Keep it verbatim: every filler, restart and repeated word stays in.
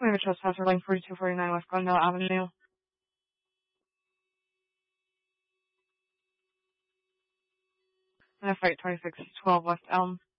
We have a trespasser, line forty-two forty-nine West Glendale Avenue. And a fight twenty-six twelve West Elm.